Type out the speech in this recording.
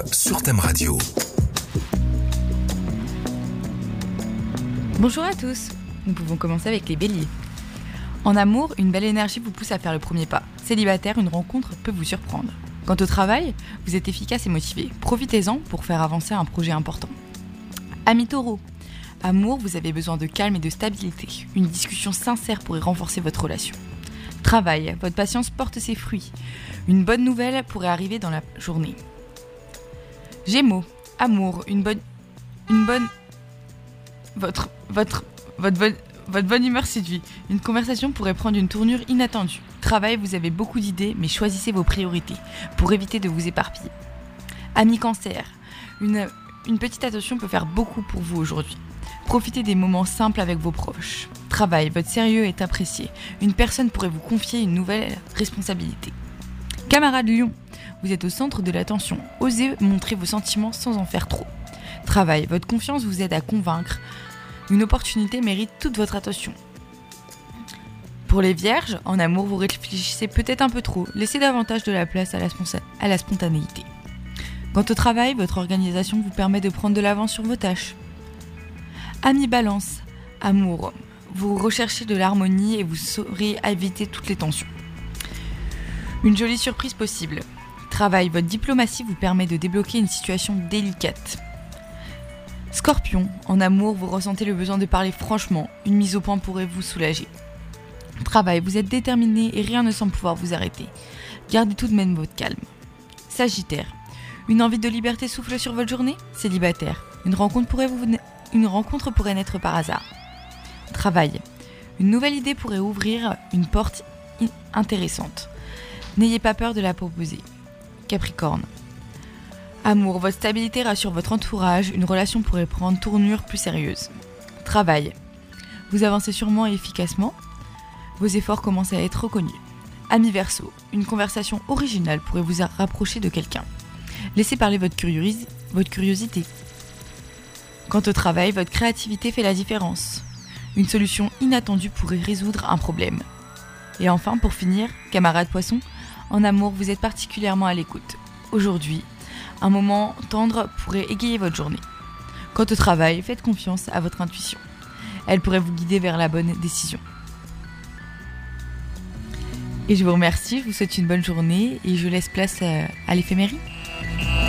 sur Thème Radio. Bonjour à tous, nous pouvons commencer avec les béliers. En amour, une belle énergie vous pousse à faire le premier pas. Célibataire, une rencontre peut vous surprendre. Quant au travail, vous êtes efficace et motivé. Profitez-en pour faire avancer un projet important. Amis taureaux, amour, vous avez besoin de calme et de stabilité. Une discussion sincère pourrait renforcer votre relation. Travail, votre patience porte ses fruits. Une bonne nouvelle pourrait arriver dans la journée. Gémeaux, amour, votre bonne humeur séduit. Une conversation pourrait prendre une tournure inattendue. Travail, vous avez beaucoup d'idées, mais choisissez vos priorités pour éviter de vous éparpiller. Amis cancer, une petite attention peut faire beaucoup pour vous aujourd'hui. Profitez des moments simples avec vos proches. Travail, votre sérieux est apprécié. Une personne pourrait vous confier une nouvelle responsabilité. Camarade lion, vous êtes au centre de l'attention. Osez montrer vos sentiments sans en faire trop. Travail, votre confiance vous aide à convaincre. Une opportunité mérite toute votre attention. Pour les vierges, en amour, vous réfléchissez peut-être un peu trop. Laissez davantage de la place à la spontanéité. Quant au travail, votre organisation vous permet de prendre de l'avance sur vos tâches. Amis balance, amour, vous recherchez de l'harmonie et vous saurez éviter toutes les tensions. Une jolie surprise possible. Travail, votre diplomatie vous permet de débloquer une situation délicate. Scorpion, en amour, vous ressentez le besoin de parler franchement. Une mise au point pourrait vous soulager. Travail, vous êtes déterminé et rien ne semble pouvoir vous arrêter. Gardez tout de même votre calme. Sagittaire, une envie de liberté souffle sur votre journée. Célibataire, une rencontre pourrait naître par hasard. Travail, une nouvelle idée pourrait ouvrir une porte intéressante. N'ayez pas peur de la proposer. Capricorne, amour, votre stabilité rassure votre entourage, une relation pourrait prendre tournure plus sérieuse. Travail, vous avancez sûrement et efficacement, vos efforts commencent à être reconnus. Amis Verseau, une conversation originale pourrait vous rapprocher de quelqu'un. Laissez parler votre curiosité. Quant au travail, votre créativité fait la différence. Une solution inattendue pourrait résoudre un problème. Et enfin, pour finir, camarade poisson, en amour, vous êtes particulièrement à l'écoute. Aujourd'hui, un moment tendre pourrait égayer votre journée. Quant au travail, faites confiance à votre intuition. Elle pourrait vous guider vers la bonne décision. Et je vous remercie, je vous souhaite une bonne journée et je laisse place à l'éphémérie.